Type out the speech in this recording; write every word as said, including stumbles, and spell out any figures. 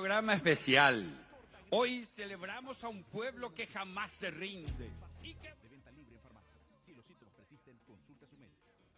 programa especial. Hoy celebramos a un pueblo que jamás se rinde. Y que... De venta libre en farmacias. Si los síntomas persisten, consulta a su médico.